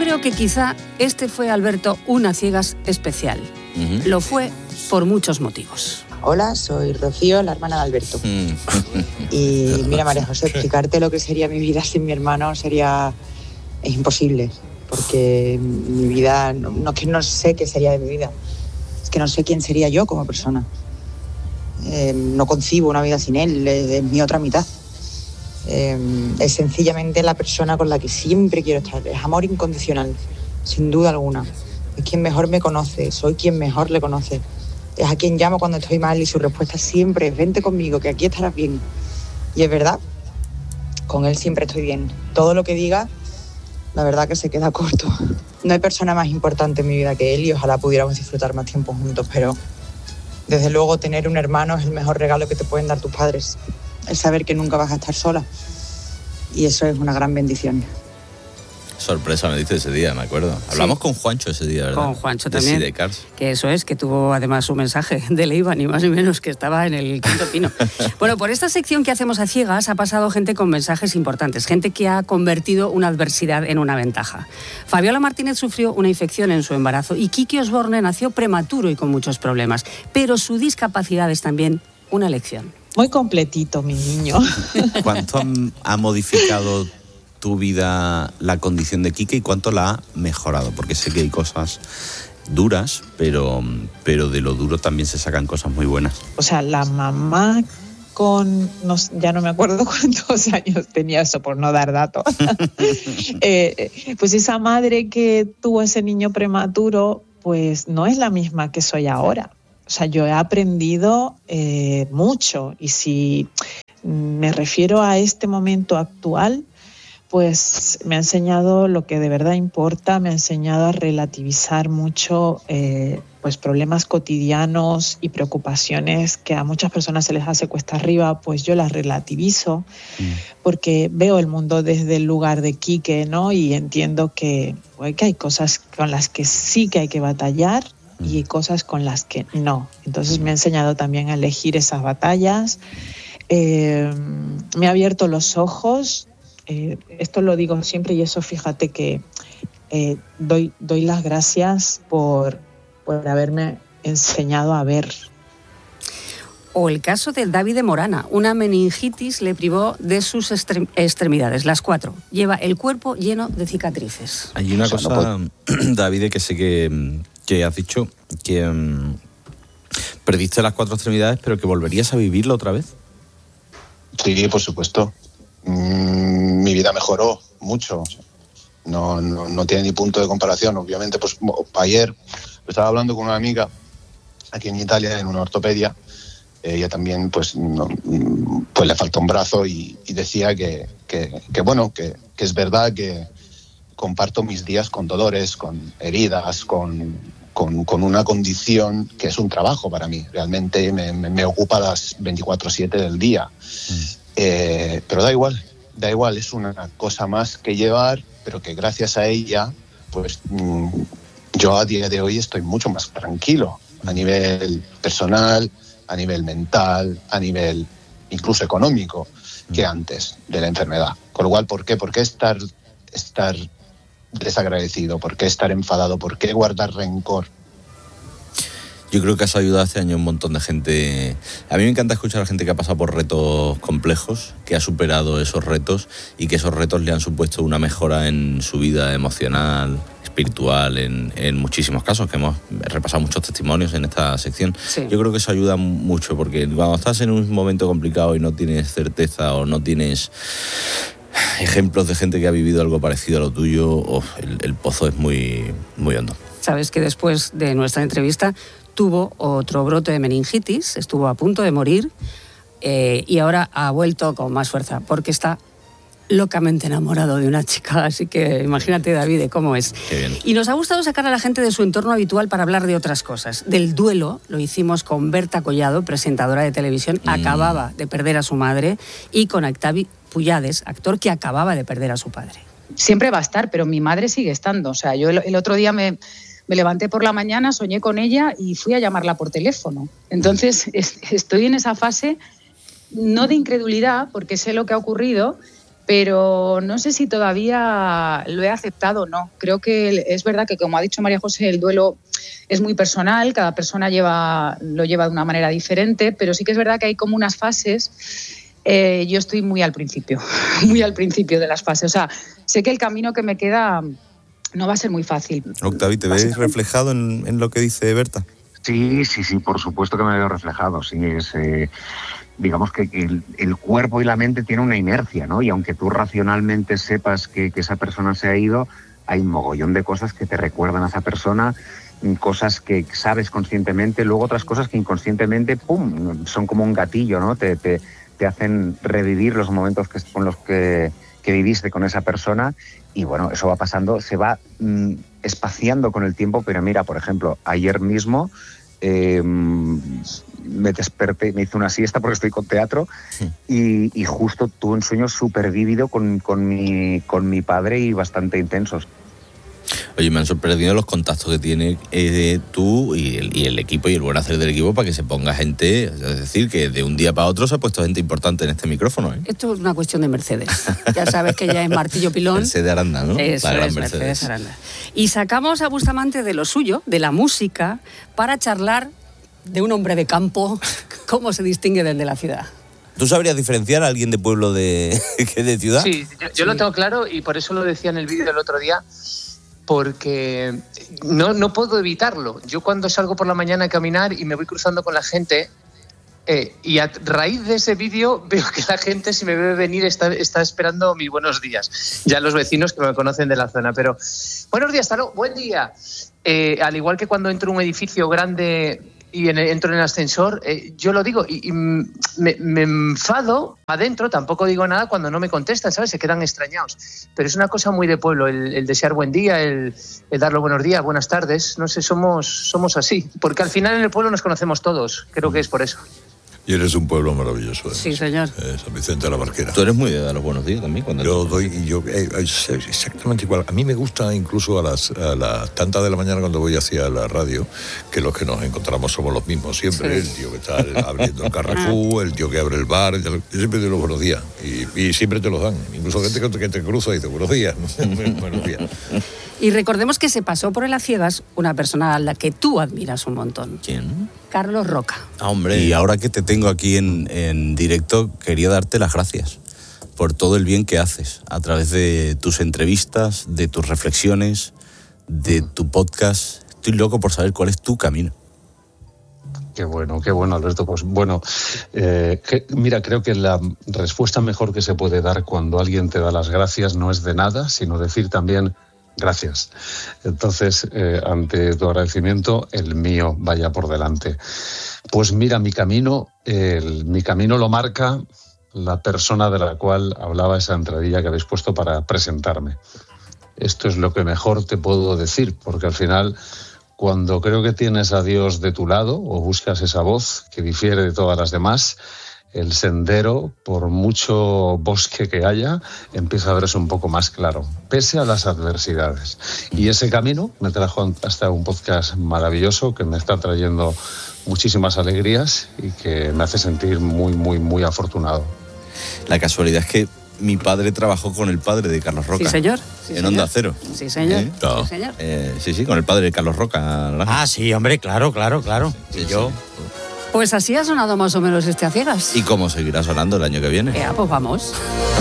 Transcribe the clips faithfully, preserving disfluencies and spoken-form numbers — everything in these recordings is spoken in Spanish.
creo que quizá este fue, Alberto, una ciegas especial. Uh-huh. Lo fue por muchos motivos. Hola, soy Rocío, la hermana de Alberto. Y mira, María José, explicarte lo que sería mi vida sin mi hermano sería es imposible, porque mi vida, no, no que no sé qué sería de mi vida, es que no sé quién sería yo como persona. Eh, no concibo una vida sin él, es, es mi otra mitad. Eh, es sencillamente la persona con la que siempre quiero estar, es amor incondicional, sin duda alguna. Es quien mejor me conoce, soy quien mejor le conoce. Es a quien llamo cuando estoy mal y su respuesta siempre es vente conmigo, que aquí estarás bien. Y es verdad, con él siempre estoy bien. Todo lo que diga, la verdad que se queda corto. No hay persona más importante en mi vida que él y ojalá pudiéramos disfrutar más tiempo juntos, pero desde luego tener un hermano es el mejor regalo que te pueden dar tus padres. El saber que nunca vas a estar sola. Y eso es una gran bendición. Sorpresa me dice ese día, me acuerdo. Hablamos sí. con Juancho ese día, ¿verdad? Con Juancho también. De Sidecars. Que eso es, que tuvo además un mensaje de Leiva, ni más ni menos, que estaba en el quinto pino. Bueno, por esta sección que hacemos a ciegas ha pasado gente con mensajes importantes, gente que ha convertido una adversidad en una ventaja. Fabiola Martínez sufrió una infección en su embarazo y Kiki Osborne nació prematuro y con muchos problemas. Pero su discapacidad es también una lección. Muy completito, mi niño. ¿Cuánto ha modificado tu vida la condición de Kike y cuánto la ha mejorado? Porque sé que hay cosas duras, pero, pero de lo duro también se sacan cosas muy buenas. O sea, la mamá con, no, ya no me acuerdo cuántos años tenía, eso por no dar datos, eh, pues esa madre que tuvo ese niño prematuro, pues no es la misma que soy ahora. O sea, yo he aprendido eh, mucho y si me refiero a este momento actual, pues me ha enseñado lo que de verdad importa, me ha enseñado a relativizar mucho eh, pues problemas cotidianos y preocupaciones que a muchas personas se les hace cuesta arriba, pues yo las relativizo mm. porque veo el mundo desde el lugar de Quique, ¿no? Y entiendo que, pues, que hay cosas con las que sí que hay que batallar y hay cosas con las que no. Entonces me ha enseñado también a elegir esas batallas, eh, me ha abierto los ojos. Eh, esto lo digo siempre y eso fíjate que eh, doy, doy las gracias por, por haberme enseñado a ver. O el caso de David de Morana, una meningitis le privó de sus extrem- extremidades, las cuatro. Lleva el cuerpo lleno de cicatrices. Hay una o sea, cosa, no puedo... David, que sé que, que has dicho, que um, perdiste las cuatro extremidades, pero que volverías a vivirlo otra vez. Sí, por supuesto. Mm, mi vida mejoró mucho. No, no, no tiene ni punto de comparación. Obviamente, pues ayer estaba hablando con una amiga aquí en Italia, en una ortopedia. Ella también, pues, no, pues le falta un brazo y, y decía que, que, que bueno, que, que es verdad que comparto mis días con dolores, con heridas, con, con, con una condición que es un trabajo para mí. Realmente me, me, me ocupa las veinticuatro siete del día. Mm. Eh, pero da igual, da igual, es una cosa más que llevar, pero que gracias a ella, pues mmm, yo a día de hoy estoy mucho más tranquilo a nivel personal, a nivel mental, a nivel incluso económico que antes de la enfermedad. Con lo cual, ¿por qué? ¿Por qué estar, estar desagradecido? ¿Por qué estar enfadado? ¿Por qué guardar rencor? Yo creo que has ayudado este año a un montón de gente. A mí me encanta escuchar a gente que ha pasado por retos complejos, que ha superado esos retos y que esos retos le han supuesto una mejora en su vida emocional, espiritual, en, en muchísimos casos, que hemos repasado muchos testimonios en esta sección. Sí. Yo creo que eso ayuda mucho, porque cuando estás en un momento complicado y no tienes certeza o no tienes ejemplos de gente que ha vivido algo parecido a lo tuyo, oh, el, el pozo es muy, muy hondo. Sabes que después de nuestra entrevista tuvo otro brote de meningitis, estuvo a punto de morir eh, y ahora ha vuelto con más fuerza porque está locamente enamorado de una chica, así que imagínate, David, cómo es. Qué bien. Y nos ha gustado sacar a la gente de su entorno habitual para hablar de otras cosas. Del duelo lo hicimos con Berta Collado, presentadora de televisión, mm. acababa de perder a su madre, y con Octavi Puyades, actor que acababa de perder a su padre. Siempre va a estar, pero mi madre sigue estando. O sea, yo el, el otro día me... Me levanté por la mañana, soñé con ella y fui a llamarla por teléfono. Entonces, es, estoy en esa fase, no de incredulidad, porque sé lo que ha ocurrido, pero no sé si todavía lo he aceptado o no. Creo que es verdad que, como ha dicho María José, el duelo es muy personal, cada persona lleva, lo lleva de una manera diferente, pero sí que es verdad que hay como unas fases. Eh, yo estoy muy al principio, muy al principio de las fases. O sea, sé que el camino que me queda no va a ser muy fácil. Octavi, ¿te ves reflejado en, en lo que dice Berta? Sí, sí, sí, por supuesto que me veo reflejado. Sí, es, eh, digamos que el, el cuerpo y la mente tienen una inercia, ¿no? Y aunque tú racionalmente sepas que, que esa persona se ha ido, hay un mogollón de cosas que te recuerdan a esa persona, cosas que sabes conscientemente, luego otras cosas que inconscientemente, ¡pum!, son como un gatillo, ¿no? Te, te, te hacen revivir los momentos que, con los que, que viviste con esa persona. Y bueno, eso va pasando, se va mm, espaciando con el tiempo, pero mira, por ejemplo, ayer mismo eh, me desperté, me hice una siesta porque estoy con teatro y, y justo tuve un sueño súper vívido con, con, mi, con mi padre y bastante intensos. Oye, me han sorprendido los contactos que tiene eh, tú y el, y el equipo y el buen hacer del equipo para que se ponga gente, es decir, que de un día para otro se ha puesto gente importante en este micrófono, ¿eh? Esto es una cuestión de Mercedes. Ya sabes que ya es martillo pilón. Mercedes Aranda, ¿no? Eso la gran es, Mercedes. Mercedes Aranda. Y sacamos a Bustamante de lo suyo, de la música, para charlar de un hombre de campo, cómo se distingue desde la ciudad. ¿Tú sabrías diferenciar a alguien de pueblo de, que de ciudad? Sí, yo, yo sí. lo tengo claro y por eso lo decía en el vídeo del otro día. Porque no, no puedo evitarlo. Yo cuando salgo por la mañana a caminar y me voy cruzando con la gente, eh, y a raíz de ese vídeo veo que la gente, si me ve venir, está, está esperando mis buenos días. Ya los vecinos que me conocen de la zona. Pero, buenos días, Talo, buen día. Eh, al igual que cuando entro a un edificio grande y en el, entro en el ascensor, eh, yo lo digo y, y me, me enfado adentro, tampoco digo nada cuando no me contestan, ¿sabes? Se quedan extrañados. Pero es una cosa muy de pueblo, el, el desear buen día, el, el dar los buenos días, buenas tardes, no sé, somos, somos así. Porque al final en el pueblo nos conocemos todos, creo que es por eso. Y eres un pueblo maravilloso. Además. Sí, señor. Eh, San Vicente de la Barquera. Tú eres muy de dar los buenos días también. Cuando yo doy, y yo eh, es exactamente igual. A mí me gusta incluso a las, a las tantas de la mañana cuando voy hacia la radio, que los que nos encontramos somos los mismos siempre. Sí. El tío que está abriendo el Carrefour, el tío que abre el bar. Yo siempre doy los buenos días. Y, y siempre te los dan. Incluso gente que te cruza y dice buenos días. Buenos días. Y recordemos que se pasó por el A Ciegas una persona a la que tú admiras un montón. ¿Quién? Carlos Roca. Ah, hombre. Y ahora que te tengo aquí en, en directo, quería darte las gracias por todo el bien que haces a través de tus entrevistas, de tus reflexiones, de tu podcast. Estoy loco por saber cuál es tu camino. Qué bueno, qué bueno, Alberto. Pues bueno, eh, que, mira, creo que la respuesta mejor que se puede dar cuando alguien te da las gracias no es de nada, sino decir también gracias. Entonces, eh, ante tu agradecimiento, el mío vaya por delante. Pues mira, mi camino, el, mi camino lo marca la persona de la cual hablaba esa entradilla que habéis puesto para presentarme. Esto es lo que mejor te puedo decir, porque al final, cuando creo que tienes a Dios de tu lado o buscas esa voz que difiere de todas las demás, el sendero, por mucho bosque que haya, empieza a verse un poco más claro, pese a las adversidades. Y ese camino me trajo hasta un podcast maravilloso que me está trayendo muchísimas alegrías y que me hace sentir muy, muy, muy afortunado. La casualidad es que mi padre trabajó con el padre de Carlos Roca. Sí, señor. Sí, en señor. Onda Cero. Sí, señor. ¿Eh? No. Sí, señor. Eh, sí, sí, con el padre de Carlos Roca. Ah, sí, hombre, claro, claro, claro. Sí, y yo... Sí. Pues así ha sonado más o menos este A Ciegas. ¿Y cómo seguirá sonando el año que viene? Ya, pues vamos.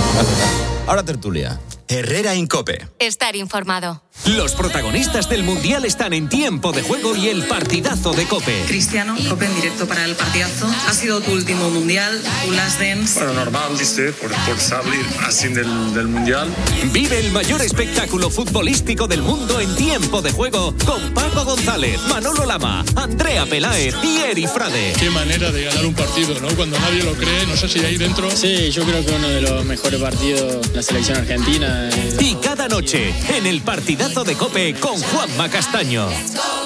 Ahora tertulia. Herrera en COPE. Estar informado. Los protagonistas del Mundial están en Tiempo de Juego y el partidazo de COPE. Cristiano, COPE en directo para el partidazo. Ha sido tu último Mundial, tu last dance. Bueno, normal, dice, por, por salir así del, del Mundial. Vive el mayor espectáculo futbolístico del mundo en Tiempo de Juego con Paco González, Manolo Lama, Andrea Peláez y Eri Frade. Qué manera de ganar un partido, ¿no? Cuando nadie lo cree, no sé si ahí dentro... Sí, yo creo que uno de los mejores partidos de la selección argentina. Y cada noche, en el partidazo de COPE con Juanma Castaño.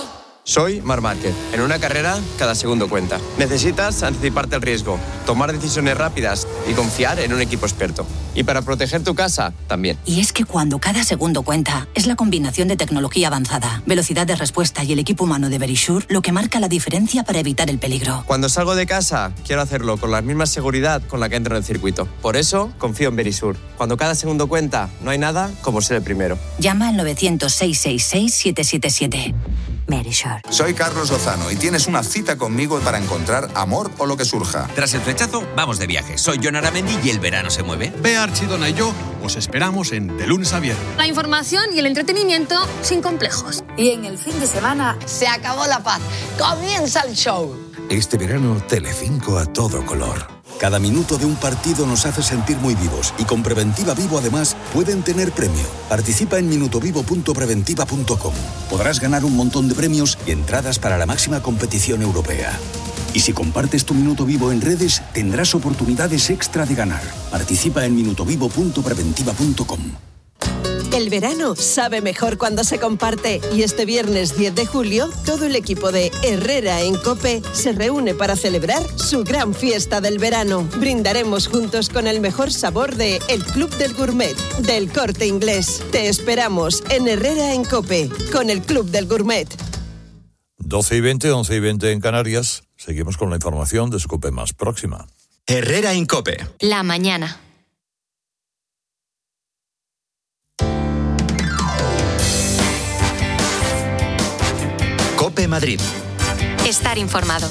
Soy Marc Márquez. En una carrera, cada segundo cuenta. Necesitas anticiparte al riesgo, tomar decisiones rápidas y confiar en un equipo experto. Y para proteger tu casa, también. Y es que cuando cada segundo cuenta, es la combinación de tecnología avanzada, velocidad de respuesta y el equipo humano de Verisure lo que marca la diferencia para evitar el peligro. Cuando salgo de casa, quiero hacerlo con la misma seguridad con la que entro en el circuito. Por eso, confío en Verisure. Cuando cada segundo cuenta, no hay nada como ser el primero. Llama al novecientos, seiscientos sesenta y seis, siete siete siete. Verisure. Soy Carlos Lozano y tienes una cita conmigo para encontrar amor o lo que surja. Tras el flechazo, vamos de viaje. Soy Jon Aramendi y el verano se mueve. Bea Archidona y yo os esperamos en De Lunes a Viernes. La información y el entretenimiento sin complejos. Y en el fin de semana se acabó la paz. Comienza el show. Este verano, Telecinco a todo color. Cada minuto de un partido nos hace sentir muy vivos y con Preventiva Vivo además pueden tener premio. Participa en minutovivo punto preventiva punto com. Podrás ganar un montón de premios y entradas para la máxima competición europea. Y si compartes tu minuto vivo en redes, tendrás oportunidades extra de ganar. Participa en minutovivo punto preventiva punto com. El verano sabe mejor cuando se comparte y este viernes diez de julio todo el equipo de Herrera en COPE se reúne para celebrar su gran fiesta del verano. Brindaremos juntos con el mejor sabor de El Club del Gourmet, del Corte Inglés. Te esperamos en Herrera en COPE con el Club del Gourmet. doce y veinte, once y veinte en Canarias. Seguimos con la información de su COPE más próxima. Herrera en COPE. La mañana. COPE Madrid. Estar informado.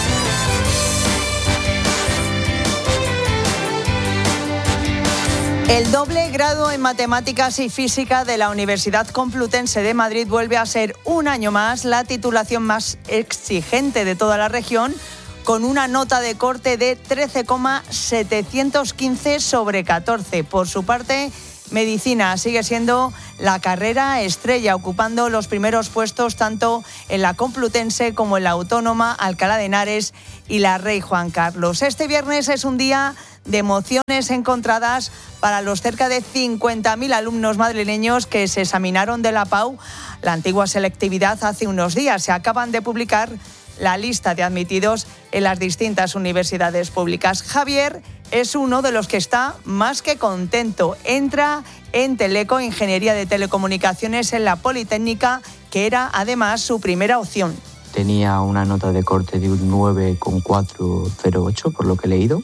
El doble grado en Matemáticas y Física de la Universidad Complutense de Madrid vuelve a ser un año más la titulación más exigente de toda la región, con una nota de corte de trece coma setecientos quince sobre catorce. Por su parte, Medicina sigue siendo la carrera estrella, ocupando los primeros puestos tanto en la Complutense como en la Autónoma, Alcalá de Henares y la Rey Juan Carlos. Este viernes es un día de emociones encontradas para los cerca de cincuenta mil alumnos madrileños que se examinaron de la PAU, la antigua selectividad, hace unos días. Se acaban de publicar la lista de admitidos en las distintas universidades públicas. Javier es uno de los que está más que contento. Entra en Teleco, Ingeniería de Telecomunicaciones en la Politécnica, que era además su primera opción. Tenía una nota de corte de un nueve coma cuatrocientos ocho, por lo que he leído,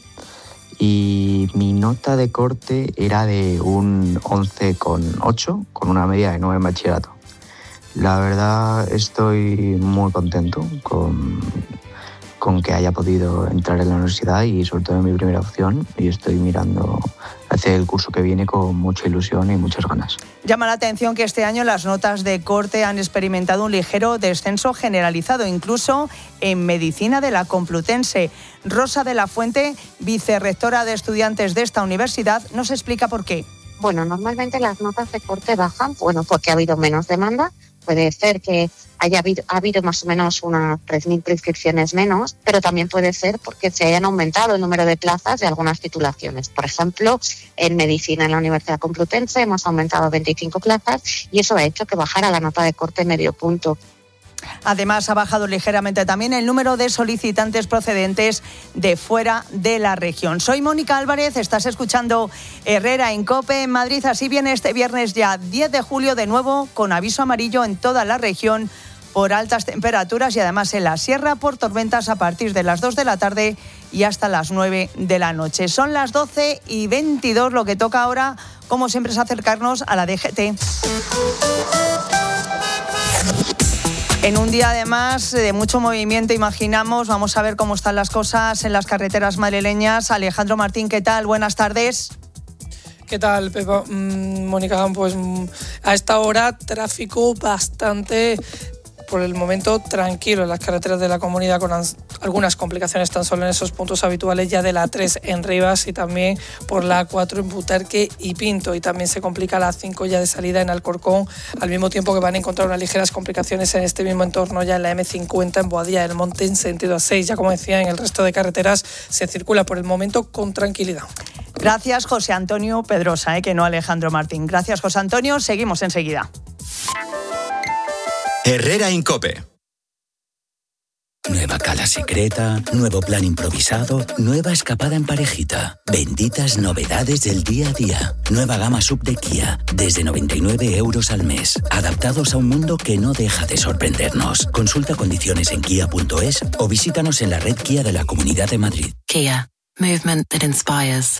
y mi nota de corte era de un once coma ocho, con una media de nueve en bachillerato. La verdad estoy muy contento con, con que haya podido entrar en la universidad y sobre todo en mi primera opción, y estoy mirando hacia el curso que viene con mucha ilusión y muchas ganas. Llama la atención que este año las notas de corte han experimentado un ligero descenso generalizado, incluso en Medicina de la Complutense. Rosa de la Fuente, vicerrectora de estudiantes de esta universidad, nos explica por qué. Bueno, normalmente las notas de corte bajan, bueno, porque ha habido menos demanda. Puede ser que haya habido, ha habido más o menos unas tres mil prescripciones menos, pero también puede ser porque se hayan aumentado el número de plazas de algunas titulaciones. Por ejemplo, en Medicina en la Universidad Complutense hemos aumentado veinticinco plazas y eso ha hecho que bajara la nota de corte medio punto. Además, ha bajado ligeramente también el número de solicitantes procedentes de fuera de la región. Soy Mónica Álvarez, estás escuchando Herrera en COPE en Madrid. Así viene este viernes ya diez de julio de nuevo con aviso amarillo en toda la región por altas temperaturas y además en la sierra por tormentas a partir de las dos de la tarde y hasta las nueve de la noche. Son las doce y veintidós, lo que toca ahora, como siempre, es acercarnos a la D G T. En un día además de mucho movimiento, imaginamos, vamos a ver cómo están las cosas en las carreteras madrileñas. Alejandro Martín, ¿qué tal? Buenas tardes. ¿Qué tal, Pepa? Mm, Mónica, pues a esta hora tráfico bastante, por el momento, tranquilo en las carreteras de la comunidad, con algunas complicaciones tan solo en esos puntos habituales ya de la tres en Rivas y también por la cuatro en Butarque y Pinto. Y también se complica la cinco ya de salida en Alcorcón, al mismo tiempo que van a encontrar unas ligeras complicaciones en este mismo entorno ya en la eme cincuenta en Boadilla del Monte en sentido A seis. Ya como decía, en el resto de carreteras se circula por el momento con tranquilidad. Gracias, José Antonio Pedrosa, ¿eh? que no Alejandro Martín. Gracias, José Antonio. Seguimos enseguida. Herrera en COPE. Nueva cala secreta, nuevo plan improvisado, nueva escapada en parejita. Benditas novedades del día a día. Nueva gama sub de Kia, desde noventa y nueve euros al mes. Adaptados a un mundo que no deja de sorprendernos. Consulta condiciones en kia punto es o visítanos en la red Kia de la Comunidad de Madrid. Kia. Movement that inspires.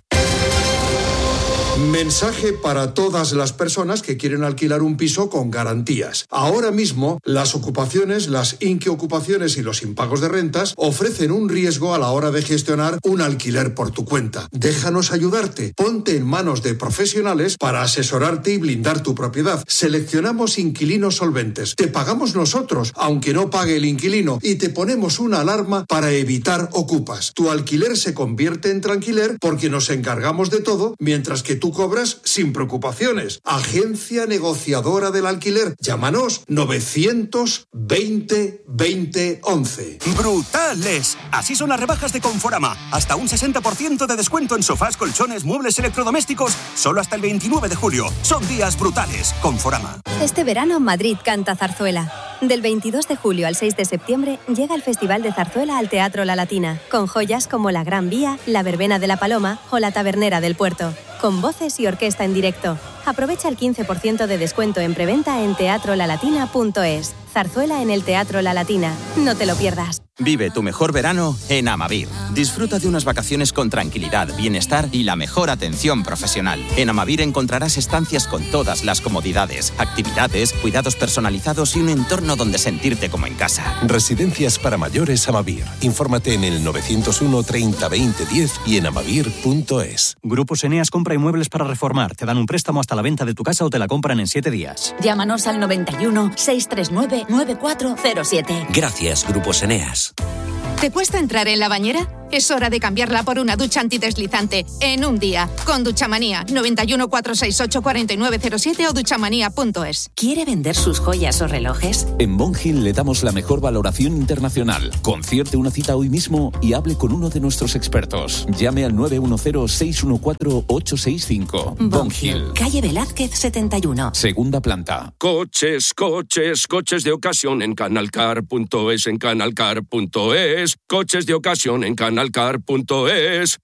Mensaje para todas las personas que quieren alquilar un piso con garantías. Ahora mismo, las ocupaciones, las inquiocupaciones y los impagos de rentas ofrecen un riesgo a la hora de gestionar un alquiler por tu cuenta. Déjanos ayudarte. Ponte en manos de profesionales para asesorarte y blindar tu propiedad. Seleccionamos inquilinos solventes. Te pagamos nosotros, aunque no pague el inquilino, y te ponemos una alarma para evitar ocupas. Tu alquiler se convierte en tranquiler porque nos encargamos de todo, mientras que tú Tú cobras sin preocupaciones. Agencia negociadora del alquiler. Llámanos novecientos veinte veinte once. ¡Brutales! Así son las rebajas de Conforama. Hasta un sesenta por ciento de descuento en sofás, colchones, muebles electrodomésticos. Solo hasta el veintinueve de julio. Son días brutales. Conforama. Este verano Madrid canta zarzuela. Del veintidós de julio al seis de septiembre llega el Festival de Zarzuela al Teatro La Latina, con joyas como La Gran Vía, La Verbena de la Paloma o La Tabernera del Puerto, con voces y orquesta en directo. Aprovecha el quince por ciento de descuento en preventa en teatro la latina punto es. Zarzuela en el Teatro La Latina. No te lo pierdas. Vive tu mejor verano en Amavir. Disfruta de unas vacaciones con tranquilidad, bienestar y la mejor atención profesional. En Amavir encontrarás estancias con todas las comodidades, actividades, cuidados personalizados y un entorno donde sentirte como en casa. Residencias para mayores Amavir. Infórmate en el novecientos uno treinta veinte diez y en amavir punto es. Grupos Eneas compra inmuebles para reformar. Te dan un préstamo hasta la venta de tu casa o te la compran en siete días. Llámanos al noventa y uno, seiscientos treinta y nueve, noventa y cuatro cero siete. Gracias, Grupos Eneas. ¿Te cuesta entrar en la bañera? Es hora de cambiarla por una ducha antideslizante en un día. Con Duchamanía. noventa y uno, cuatrocientos sesenta y ocho, cuarenta y nueve cero siete o duchamanía punto es. ¿Quiere vender sus joyas o relojes? En Bonhill le damos la mejor valoración internacional. Concierte una cita hoy mismo y hable con uno de nuestros expertos. Llame al nueve uno cero, seis uno cuatro, ocho seis cinco. Bonhill. Calle Velázquez setenta y uno. Segunda planta. Coches, coches, coches de ocasión en canalcar punto es, en canalcar punto es. Coches de ocasión en canalcar punto es.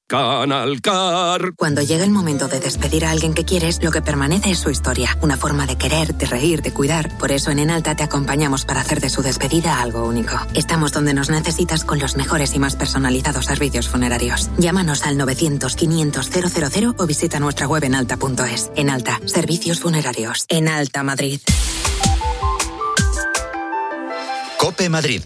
Canalcar. Cuando llega el momento de despedir a alguien que quieres, lo que permanece es su historia. Una forma de querer, de reír, de cuidar. Por eso en Enalta te acompañamos para hacer de su despedida algo único. Estamos donde nos necesitas con los mejores y más personalizados servicios funerarios. Llámanos al novecientos, quinientos, cero cero cero o visita nuestra web enalta punto es. Enalta, servicios funerarios. Enalta Madrid. COPE Madrid.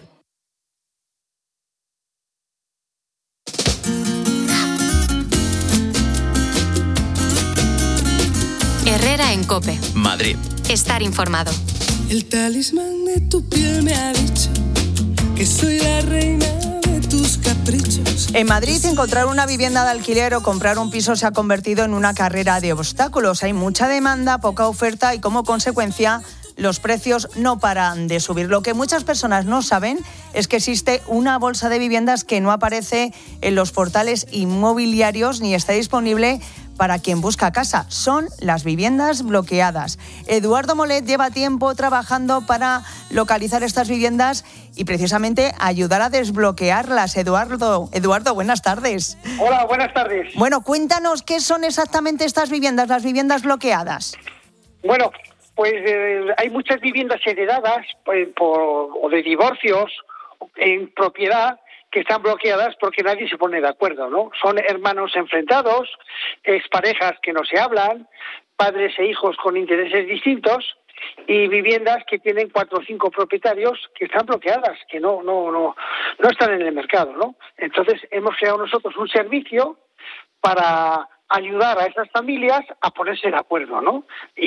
Herrera en COPE. Madrid. Estar informado. El talismán de tu piel me ha dicho que soy la reina de tus caprichos. En Madrid, encontrar una vivienda de alquiler o comprar un piso se ha convertido en una carrera de obstáculos. Hay mucha demanda, poca oferta y como consecuencia los precios no paran de subir. Lo que muchas personas no saben es que existe una bolsa de viviendas que no aparece en los portales inmobiliarios ni está disponible para quien busca casa. Son las viviendas bloqueadas. Eduardo Molet lleva tiempo trabajando para localizar estas viviendas y precisamente ayudar a desbloquearlas. Eduardo, Eduardo, buenas tardes. Hola, buenas tardes. Bueno, cuéntanos qué son exactamente estas viviendas, las viviendas bloqueadas. Bueno, pues eh, hay muchas viviendas heredadas pues, por, o de divorcios en propiedad que están bloqueadas porque nadie se pone de acuerdo, ¿no? Son hermanos enfrentados, exparejas que no se hablan, padres e hijos con intereses distintos y viviendas que tienen cuatro o cinco propietarios que están bloqueadas, que no no no no están en el mercado, ¿no? Entonces hemos creado nosotros un servicio para ayudar a esas familias a ponerse de acuerdo, ¿no?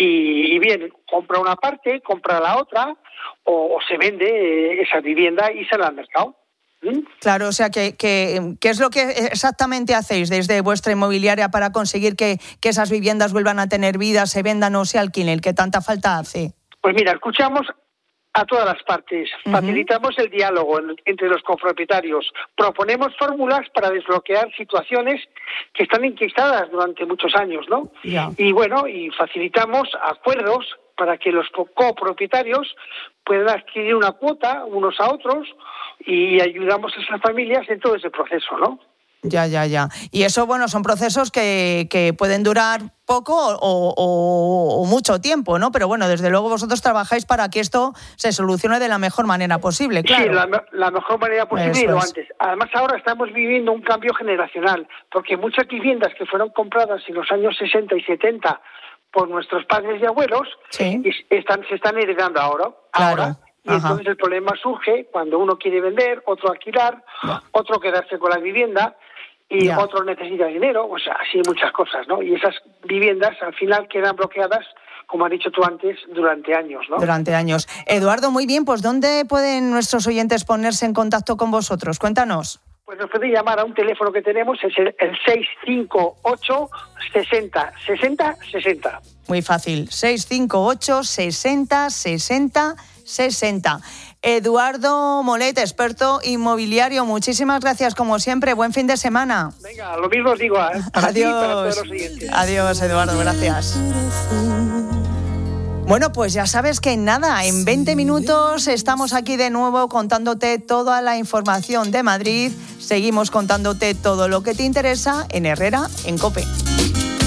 Y, y bien, compra una parte, compra la otra o, o se vende esa vivienda y sale al mercado. ¿Mm? Claro, o sea, que, que, ¿qué es lo que exactamente hacéis desde vuestra inmobiliaria para conseguir que, que esas viviendas vuelvan a tener vida, se vendan o se alquilen, que tanta falta hace? Pues mira, escuchamos a todas las partes, uh-huh. Facilitamos el diálogo entre los copropietarios, proponemos fórmulas para desbloquear situaciones que están enquistadas durante muchos años, ¿no? Yeah. Y bueno, y facilitamos acuerdos para que los copropietarios puedan adquirir una cuota unos a otros y ayudamos a esas familias en todo ese proceso, ¿no? Ya, ya, ya. Y eso, bueno, son procesos que, que pueden durar poco o, o, o mucho tiempo, ¿no? Pero bueno, desde luego vosotros trabajáis para que esto se solucione de la mejor manera posible, claro. Sí, la, la mejor manera posible y lo antes. Además, ahora estamos viviendo un cambio generacional, porque muchas viviendas que fueron compradas en los años sesenta y setenta por nuestros padres y abuelos, sí. están, se están heredando ahora. Claro. ahora. Y Ajá. entonces el problema surge cuando uno quiere vender, otro alquilar, ya. otro quedarse con la vivienda y ya. otro necesita dinero, o sea, así muchas cosas, ¿no? Y esas viviendas al final quedan bloqueadas, como has dicho tú antes, durante años, ¿no? Durante años. Eduardo, muy bien, pues ¿dónde pueden nuestros oyentes ponerse en contacto con vosotros? Cuéntanos. Pues nos pueden llamar a un teléfono que tenemos, es el, el seis cinco ocho, sesenta, sesenta, sesenta. Muy fácil, seis cinco ocho, sesenta, sesenta, sesenta. Eduardo Molet, experto inmobiliario, muchísimas gracias como siempre, buen fin de semana. Venga, lo mismo os digo, ¿eh? Para Adiós. ti y para todos los siguientes. Adiós, Eduardo, gracias. Bueno, pues ya sabes que en nada, en veinte minutos estamos aquí de nuevo contándote toda la información de Madrid. Seguimos contándote todo lo que te interesa en Herrera en COPE.